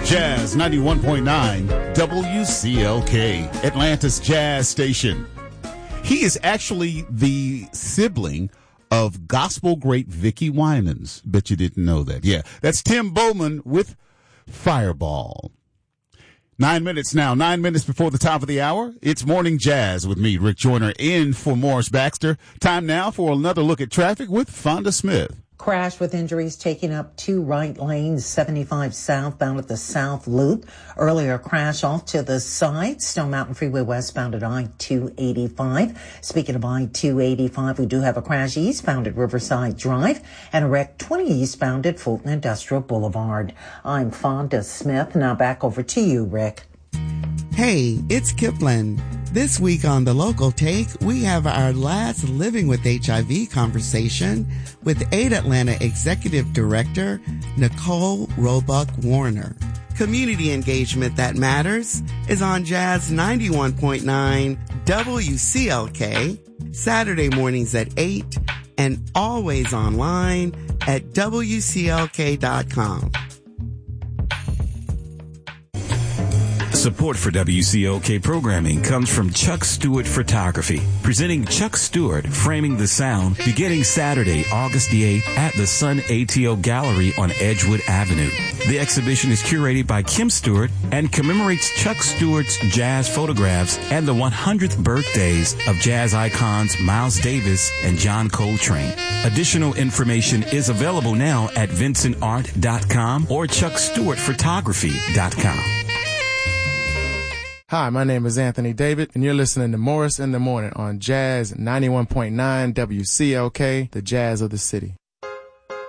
Jazz 91.9 WCLK, Atlanta's Jazz Station. He is actually the sibling of gospel great Vicki Winans. Bet you didn't know that. Yeah, that's Tim Bowman with Fireball. 9 minutes now, 9 minutes before the top of the hour. It's Morning Jazz with me, Rick Joyner, in for Morris Baxter. Time now for another look at traffic with Fonda Smith. Crash with injuries taking up two right lanes, 75 southbound at the South Loop. Earlier crash off to the side, Stone Mountain Freeway westbound at I-285. Speaking of I-285, we do have a crash eastbound at Riverside Drive and a wreck 20 eastbound at Fulton Industrial Boulevard. I'm Fonda Smith. Now back over to you, Rick. Hey, it's Kipling. This week on The Local Take, we have our last Living with HIV conversation with Aid Atlanta Executive Director Nicole Roebuck Warner. Community engagement that matters is on Jazz 91.9 WCLK, Saturday mornings at 8, and always online at WCLK.com. Support for WCLK programming comes from Chuck Stewart Photography, presenting Chuck Stewart Framing the Sound beginning Saturday, August the 8th at the Sun ATO Gallery on Edgewood Avenue. The exhibition is curated by Kim Stewart and commemorates Chuck Stewart's jazz photographs and the 100th birthdays of jazz icons Miles Davis and John Coltrane. Additional information is available now at vincentart.com or chuckstewartphotography.com. Hi, my name is Anthony David, and you're listening to Morris in the Morning on Jazz 91.9 WCLK, the jazz of the city.